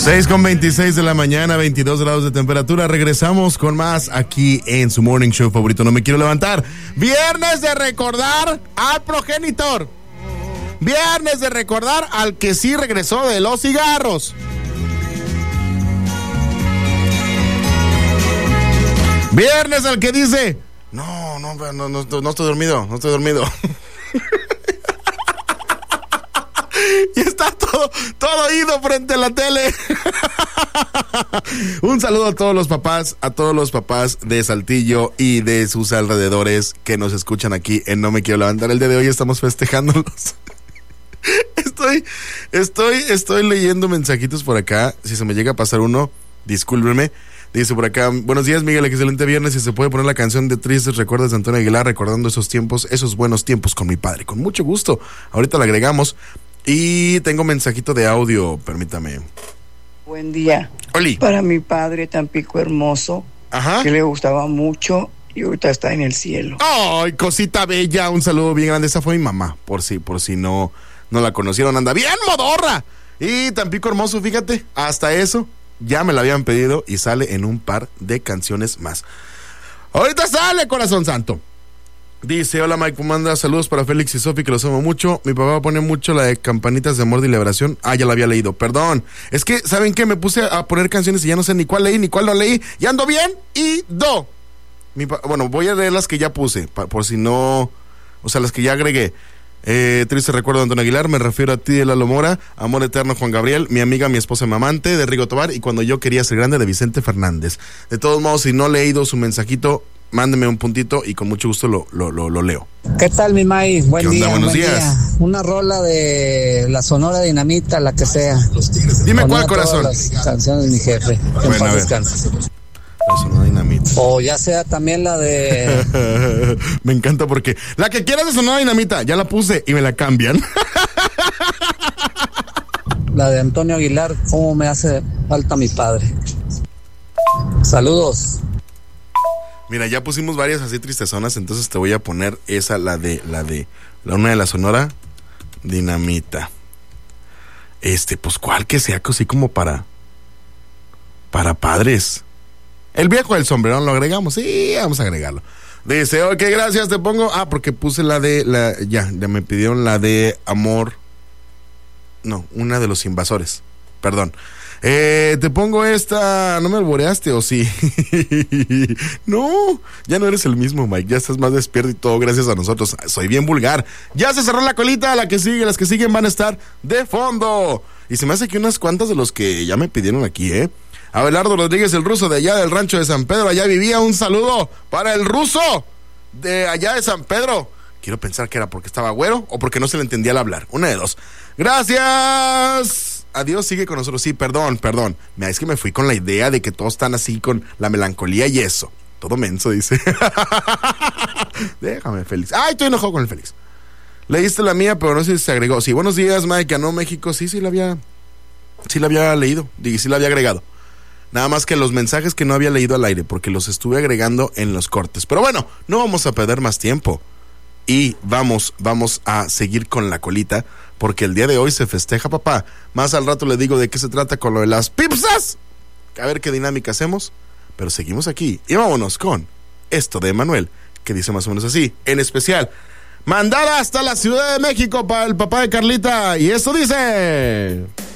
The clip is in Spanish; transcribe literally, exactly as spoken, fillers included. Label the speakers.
Speaker 1: seis con veintiséis de la mañana, veintidós grados de temperatura. Regresamos con más aquí en su morning show favorito. No me quiero levantar. Viernes de recordar al progenitor. Viernes de recordar al que sí regresó de los cigarros. Viernes al que dice: No, no, no, no, no, no estoy dormido, no estoy dormido. Y está todo, todo ido frente a la tele. Un saludo a todos los papás, a todos los papás de Saltillo y de sus alrededores que nos escuchan aquí en No Me Quiero Levantar. El día de hoy estamos festejándolos. Estoy, estoy, estoy leyendo mensajitos por acá. Si se me llega a pasar uno, discúlpenme. Dice por acá: buenos días, Miguel, excelente viernes. Si se puede poner la canción de Tristes Recuerdos de Antonio Aguilar, recordando esos tiempos, esos buenos tiempos con mi padre. Con mucho gusto. Ahorita la agregamos. Y tengo mensajito de audio, permítame.
Speaker 2: Buen día.
Speaker 1: Oli.
Speaker 2: Para mi padre Tampico hermoso,
Speaker 1: Ajá.
Speaker 2: que le gustaba mucho y ahorita está en el cielo.
Speaker 1: Ay, cosita bella, un saludo bien grande. Esa fue mi mamá, por si, por si no, no la conocieron. Anda bien modorra. Y Tampico hermoso, fíjate, hasta eso ya me la habían pedido y sale en un par de canciones más. Ahorita sale, corazón santo. Dice: hola Mike, manda saludos para Félix y Sofi, que los amo mucho. Mi papá pone mucho la de Campanitas de Amor y Liberación. Ah, ya la había leído, perdón. Es que, ¿saben qué? Me puse a poner canciones y ya no sé ni cuál leí, ni cuál no leí. Y ando bien y do. Mi pa- bueno, voy a leer las que ya puse, pa- por si no... O sea, las que ya agregué. Eh, triste recuerdo de Antonio Aguilar, me refiero a ti de Lalo Mora, Amor Eterno Juan Gabriel, Mi amiga, mi esposa, mi amante de Rigo Tobar y Cuando yo quería ser grande de Vicente Fernández. De todos modos, si no he leído su mensajito, mándeme un puntito y con mucho gusto lo, lo, lo, lo leo.
Speaker 3: ¿Qué tal, mi May? Buen
Speaker 1: ¿Qué onda?
Speaker 3: día,
Speaker 1: Buenos
Speaker 3: buen
Speaker 1: días.
Speaker 3: día. Una rola de la Sonora Dinamita, la que sea.
Speaker 1: Dime cuál,
Speaker 3: Ponía
Speaker 1: corazón.
Speaker 3: todas las canciones, mi jefe. En
Speaker 1: Bueno, a
Speaker 3: paz
Speaker 1: ver.
Speaker 3: descanse.
Speaker 1: La Sonora Dinamita.
Speaker 3: O ya sea también la de...
Speaker 1: Me encanta porque la que quieras de Sonora Dinamita, ya la puse y me la cambian.
Speaker 3: la de Antonio Aguilar, ¿cómo me hace falta mi padre? Saludos.
Speaker 1: Mira, ya pusimos varias así tristezonas, entonces te voy a poner esa, la de, la de, la una de la Sonora Dinamita. Este, pues cuál que sea así como para, para padres. El viejo del sombrerón lo agregamos, sí, vamos a agregarlo. Dice: ok, gracias, te pongo, ah, porque puse la de, la, ya, ya me pidieron la de Amor, no, una de los Invasores, perdón. Eh, te pongo esta. ¿No me alboreaste o sí? No, ya no eres el mismo, Mike. Ya estás más despierto y todo gracias a nosotros. Soy bien vulgar. Ya se cerró la colita. La que sigue, las que siguen van a estar de fondo. Y se me hace que unas cuantas de los que ya me pidieron aquí, ¿eh? Abelardo Rodríguez, el ruso de allá del rancho de San Pedro. Allá vivía. Un saludo para el ruso de allá de San Pedro. Quiero pensar que era porque estaba güero o porque no se le entendía al hablar. Una de dos. Gracias. Adiós, sigue con nosotros. Sí, perdón, perdón. Mira, es que me fui con la idea de que todos están así con la melancolía y eso. Todo menso, dice. Déjame, Félix. Ay, estoy enojado con el Félix. Leíste la mía, pero no sé si se agregó. Sí, buenos días, Mike. No, México. Sí, sí la había. Sí la había leído. Y sí la había agregado. Nada más que los mensajes que no había leído al aire, porque los estuve agregando en los cortes. Pero bueno, no vamos a perder más tiempo. Y vamos, vamos a seguir con la colita, porque el día de hoy se festeja, papá. Más al rato le digo de qué se trata con lo de las pizzas. A ver qué dinámica hacemos. Pero seguimos aquí y vámonos con esto de Emanuel, que dice más o menos así. En especial, mandada hasta la Ciudad de México para el papá de Carlita. Y esto dice...